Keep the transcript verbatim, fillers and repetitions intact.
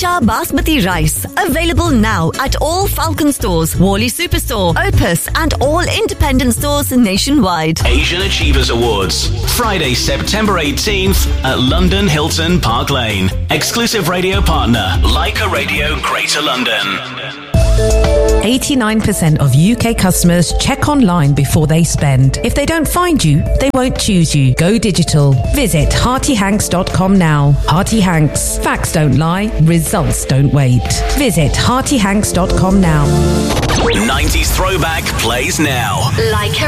Usha Basmati rice. Available now at all Falcon stores, Worley Superstore, Opus, and all independent stores nationwide. Asian Achievers Awards, Friday, September eighteenth at London Hilton Park Lane. Exclusive radio partner, Leica Radio Greater London. eighty-nine percent of U K customers check online before they spend. If they don't find you, they won't choose you. Go digital. Visit hearty hanks dot com now. Hearty Hanks. Facts don't lie. Results don't wait. Visit hearty hanks dot com now. nineties Throwback plays now. Leica